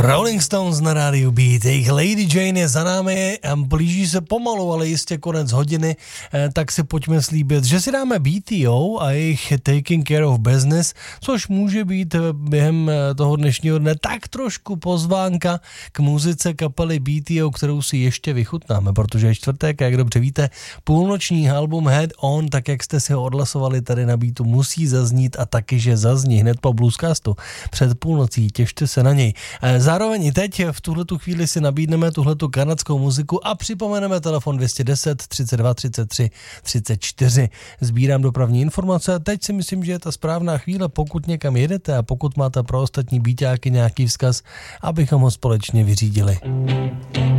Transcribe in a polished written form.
Rolling Stones na rádiu Beat, jejich Lady Jane je za námi a blíží se pomalu, ale jistě konec hodiny, tak si pojďme slíbit, že si dáme BTO a jejich Taking Care of Business, což může být během toho dnešního dne tak trošku pozvánka k muzice kapely BTO, kterou si ještě vychutnáme, protože je čtvrtek a jak dobře víte, půlnoční album Head On, tak jak jste si ho odhlasovali tady na Beatu, musí zaznít a taky, že zazní hned po Bluescastu před půlnocí, těšte se na něj. Zároveň i teď v tuhletu chvíli si nabídneme tuhletu kanadskou muziku a připomeneme telefon 210 32 33 34. Sbírám dopravní informace a teď si myslím, že je ta správná chvíle, pokud někam jedete a pokud máte pro ostatní beatáky nějaký vzkaz, abychom ho společně vyřídili.